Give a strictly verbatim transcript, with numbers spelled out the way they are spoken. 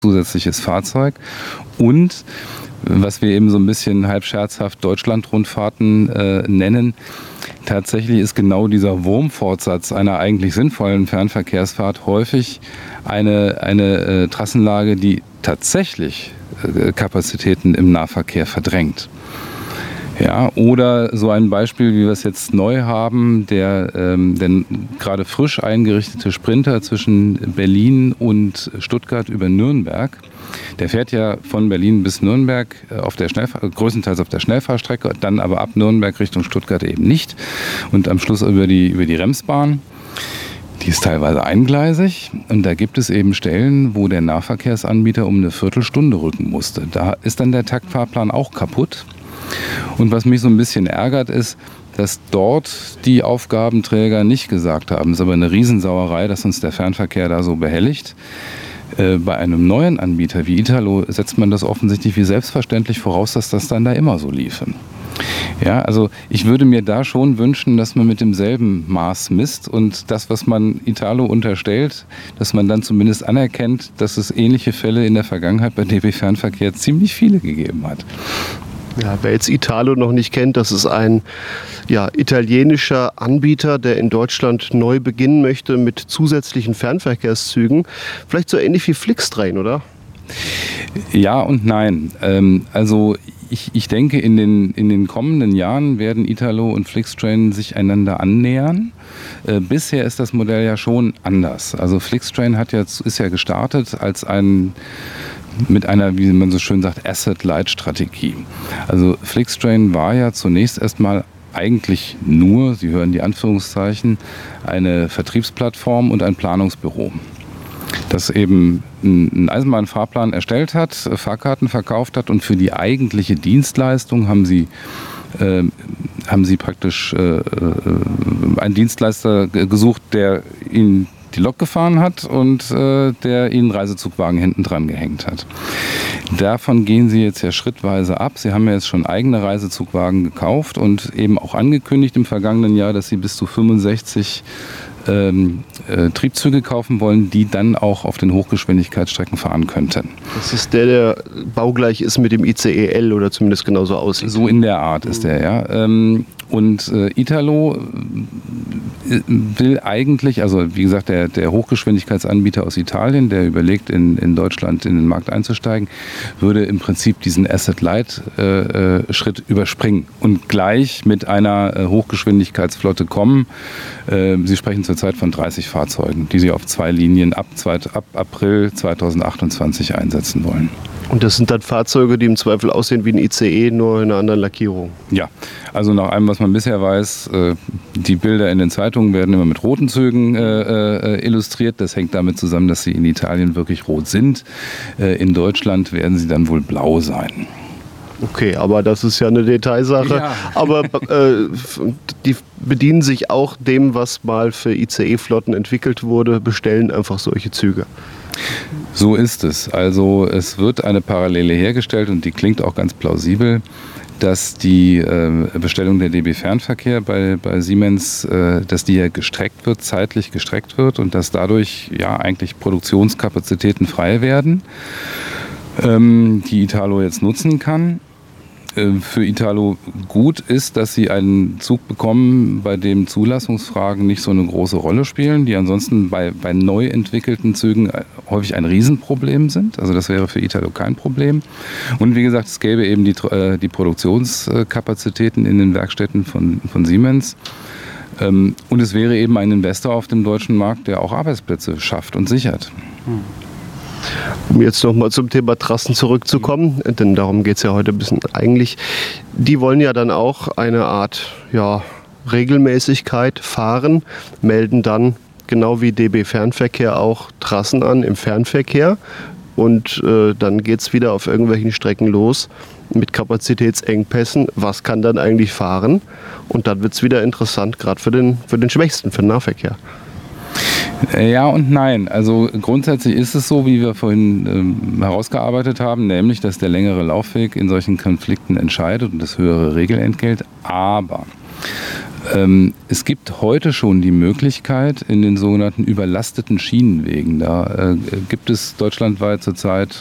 zusätzliches Fahrzeug. Und was wir eben so ein bisschen halb scherzhaft Deutschlandrundfahrten äh, nennen, tatsächlich ist genau dieser Wurmfortsatz einer eigentlich sinnvollen Fernverkehrsfahrt häufig eine, eine äh, Trassenlage, die tatsächlich äh, Kapazitäten im Nahverkehr verdrängt. Ja, oder so ein Beispiel, wie wir es jetzt neu haben, der, ähm, der gerade frisch eingerichtete Sprinter zwischen Berlin und Stuttgart über Nürnberg. Der fährt ja von Berlin bis Nürnberg auf der Schnellfahr- größtenteils auf der Schnellfahrstrecke, dann aber ab Nürnberg Richtung Stuttgart eben nicht und am Schluss über die, über die Remsbahn. Die ist teilweise eingleisig und da gibt es eben Stellen, wo der Nahverkehrsanbieter um eine Viertelstunde rücken musste. Da ist dann der Taktfahrplan auch kaputt. Und was mich so ein bisschen ärgert, ist, dass dort die Aufgabenträger nicht gesagt haben, es ist aber eine Riesensauerei, dass uns der Fernverkehr da so behelligt. Äh, bei einem neuen Anbieter wie Italo setzt man das offensichtlich wie selbstverständlich voraus, dass das dann da immer so liefe. Ja, also ich würde mir da schon wünschen, dass man mit demselben Maß misst und das, was man Italo unterstellt, dass man dann zumindest anerkennt, dass es ähnliche Fälle in der Vergangenheit bei D B Fernverkehr ziemlich viele gegeben hat. Ja, wer jetzt Italo noch nicht kennt, das ist ein ja, italienischer Anbieter, der in Deutschland neu beginnen möchte mit zusätzlichen Fernverkehrszügen. Vielleicht so ähnlich wie Flixtrain, oder? Ja und nein. Ähm, also ich, ich denke, in den, in den kommenden Jahren werden Italo und Flixtrain sich einander annähern. Äh, bisher ist das Modell ja schon anders. Also Flixtrain hat ja, ist ja gestartet als ein mit einer, wie man so schön sagt, Asset-Light-Strategie. Also Flixtrain war ja zunächst erstmal eigentlich nur, Sie hören die Anführungszeichen, eine Vertriebsplattform und ein Planungsbüro, das eben einen Eisenbahnfahrplan erstellt hat, Fahrkarten verkauft hat und für die eigentliche Dienstleistung haben sie, äh, haben sie praktisch äh, einen Dienstleister gesucht, der ihnen die Lok gefahren hat und äh, der ihnen Reisezugwagen hinten dran gehängt hat. Davon gehen sie jetzt ja schrittweise ab. Sie haben ja jetzt schon eigene Reisezugwagen gekauft und eben auch angekündigt im vergangenen Jahr, dass sie bis zu fünfundsechzig ähm, äh, Triebzüge kaufen wollen, die dann auch auf den Hochgeschwindigkeitsstrecken fahren könnten. Das ist der, der baugleich ist mit dem I C E L oder zumindest genauso aussieht. So in der Art ist der, ja. Ähm, und äh, Italo will eigentlich, also wie gesagt, der, der Hochgeschwindigkeitsanbieter aus Italien, der überlegt, in, in Deutschland in den Markt einzusteigen, würde im Prinzip diesen Asset-Light-Schritt äh, überspringen und gleich mit einer äh, Hochgeschwindigkeitsflotte kommen. Äh, Sie sprechen zurzeit von dreißig Fahrzeugen, die Sie auf zwei Linien ab, zwei, ab April zweitausendachtundzwanzig einsetzen wollen. Und das sind dann Fahrzeuge, die im Zweifel aussehen wie ein I C E, nur in einer anderen Lackierung? Ja, also nach allem, was man bisher weiß, äh, die Bilder in den Zeitungen werden immer mit roten Zügen äh, äh, illustriert. Das hängt damit zusammen, dass sie in Italien wirklich rot sind. Äh, in Deutschland werden sie dann wohl blau sein. Okay, aber das ist ja eine Detailsache. Ja. Aber äh, die bedienen sich auch dem, was mal für I C E-Flotten entwickelt wurde, bestellen einfach solche Züge. So ist es. Also es wird eine Parallele hergestellt und die klingt auch ganz plausibel, dass die äh, Bestellung der D B Fernverkehr bei, bei Siemens, äh, dass die ja gestreckt wird, zeitlich gestreckt wird und dass dadurch ja eigentlich Produktionskapazitäten frei werden, ähm, die Italo jetzt nutzen kann. Für Italo gut ist, dass sie einen Zug bekommen, bei dem Zulassungsfragen nicht so eine große Rolle spielen, die ansonsten bei, bei neu entwickelten Zügen häufig ein Riesenproblem sind. Also das wäre für Italo kein Problem. Und wie gesagt, es gäbe eben die, die Produktionskapazitäten in den Werkstätten von, von Siemens. Und es wäre eben ein Investor auf dem deutschen Markt, der auch Arbeitsplätze schafft und sichert. Hm. Um jetzt nochmal zum Thema Trassen zurückzukommen, denn darum geht es ja heute ein bisschen eigentlich. Die wollen ja dann auch eine Art ja, Regelmäßigkeit fahren, melden dann genau wie D B Fernverkehr auch Trassen an im Fernverkehr und äh, dann geht es wieder auf irgendwelchen Strecken los mit Kapazitätsengpässen. Was kann dann eigentlich fahren? Und dann wird es wieder interessant, gerade für den, für den Schwächsten, für den Nahverkehr. Ja und nein. Also grundsätzlich ist es so, wie wir vorhin ähm, herausgearbeitet haben, nämlich, dass der längere Laufweg in solchen Konflikten entscheidet und das höhere Regelentgelt. Aber Ähm, es gibt heute schon die Möglichkeit in den sogenannten überlasteten Schienenwegen. Da äh, gibt es deutschlandweit zurzeit